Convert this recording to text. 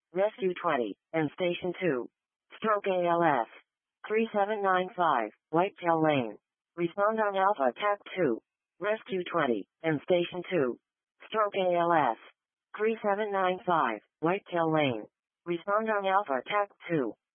Rescue 20, and Station 2. Stroke ALS. 3795, Whitetail Lane. Respond on Alpha TAC 2. Rescue 20, and Station 2. Stroke ALS. 3795, Whitetail Lane. Respond on Alpha TAC 2.